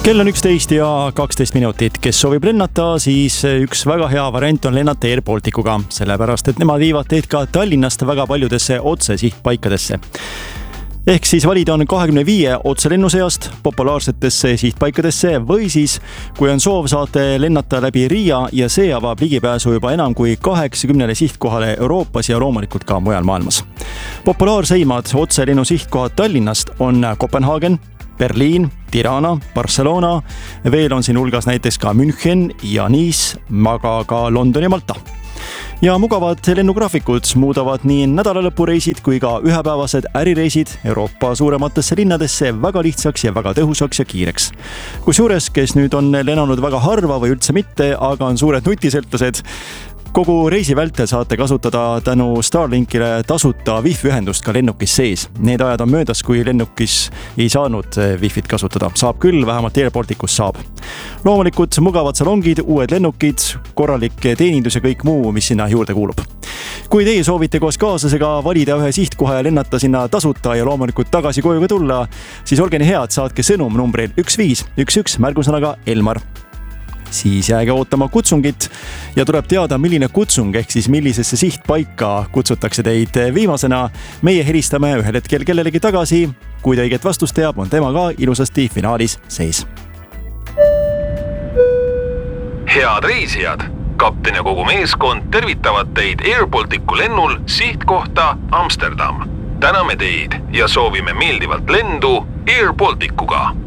Kell on 11 ja 12 minutit. Kes soovib lennata, siis üks väga hea variant on lennata Air Balticuga, sellepärast et nemad viivad teid ka Tallinnast väga paljudesse otsesihtpaikadesse. Ehk siis valida on 25 otselennu seast populaarsetesse sihtpaikadesse või siis, kui on soov, saate lennata läbi Riia ja see avab ligipääsu juba enam kui 80 sihtkohale Euroopas ja loomulikult ka mujal maailmas. Populaarseimad otselennu sihtkohad Tallinnast on Kopenhaagen, Berliin, Tirana, Barcelona, veel on siin hulgas näiteks ka München ja Nice, aga ka London ja Malta. Ja mugavad lennugraafikud muudavad nii nädalalõpureisid kui ka ühepäevased ärireisid Euroopa suurematesse linnadesse väga lihtsaks ja väga tõhusaks ja kiireks. Kusjuures, kes nüüd on lennanud väga harva või üldse mitte, aga on suured nutisõltlased, kogu reisi vältel saate kasutada tänu Starlinkile tasuta wifi-ühendust ka lennukis sees. Need ajad on möödas, kui lennukis ei saanud wifi't kasutada. Saab küll, vähemalt Air Balticus saab. Loomulikult mugavad salongid, uued lennukid, korralik teenindus ja kõik muu, mis sinna juurde kuulub. Kui teie soovite koos kaaslasega valida ühe sihtkoha ja lennata sinna tasuta ja loomulikult tagasi koju ka tulla, siis olge nii head, saatke sõnum numbril 1511 märgusõnaga Elmar. Siis jääge ootama kutsungit ja tuleb teada, milline kutsung ehk siis millisesse sihtpaika kutsutakse teid viimasena. Meie helistame ühel hetkel kellelegi tagasi. Kui ta õiget vastust teab, on tema ka ilusasti finaalis sees. Head reisijad! Kapten ja kogu meeskond tervitavad teid Air Balticu lennul sihtkohta Amsterdam. Täname teid ja soovime meeldivalt lendu Air Balticuga.